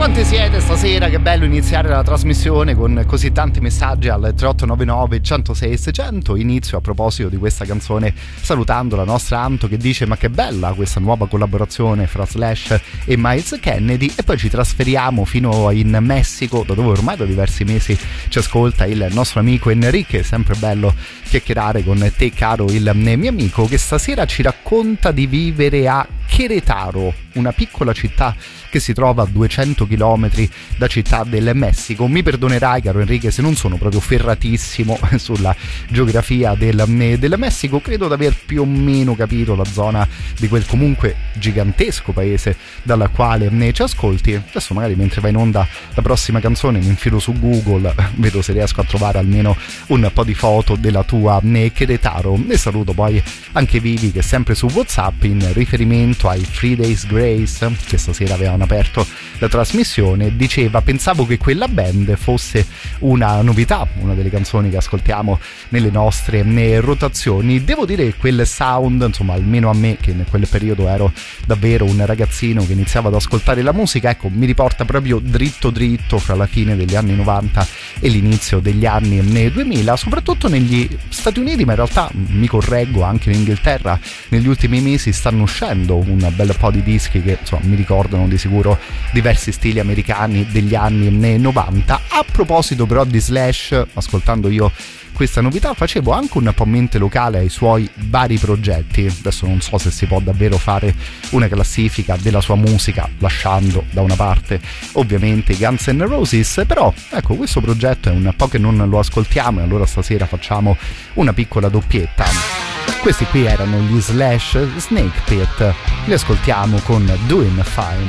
Quanti siete stasera? Che bello iniziare la trasmissione con così tanti messaggi al 3899 106 600. Inizio a proposito di questa canzone salutando la nostra Anto che dice: ma che bella questa nuova collaborazione fra Slash e Miles Kennedy. E poi ci trasferiamo fino in Messico, da dove ormai da diversi mesi ci ascolta il nostro amico Enrique. Sempre bello chiacchierare con te, caro il mio amico, che stasera ci racconta di vivere a Querétaro, una piccola città che si trova a 200 km da Città del Messico. Mi perdonerai, caro Enrique, se non sono proprio ferratissimo sulla geografia del Messico. Credo di aver più o meno capito la zona di quel comunque gigantesco paese dalla quale ci ascolti. Adesso magari mentre va in onda la prossima canzone mi infilo su Google, vedo se riesco a trovare almeno un po' di foto della tua Querétaro. E saluto poi anche Vivi, che sempre su WhatsApp, in riferimento ai 3 Days Grace che stasera avevano aperto la trasmissione, diceva: pensavo che quella band fosse una novità, una delle canzoni che ascoltiamo nelle nostre rotazioni. Devo dire che quel sound, insomma, almeno a me, che in quel periodo ero davvero un ragazzino che iniziava ad ascoltare la musica, ecco, mi riporta proprio dritto fra la fine degli anni 90 e l'inizio degli anni 2000, soprattutto negli Stati Uniti, ma in realtà, mi correggo, anche in Inghilterra negli ultimi mesi stanno uscendo un bel po' di dischi che, insomma, mi ricordano di sicuro diversi stili americani degli anni 90. A proposito però di Slash, ascoltando io questa novità facevo anche un po' mente locale ai suoi vari progetti. Adesso non so se si può davvero fare una classifica della sua musica lasciando da una parte ovviamente i Guns N' Roses, però ecco, questo progetto è un po' che non lo ascoltiamo e allora stasera facciamo una piccola doppietta. Questi qui erano gli Slash, Snake Pit, li ascoltiamo con Doing Fine.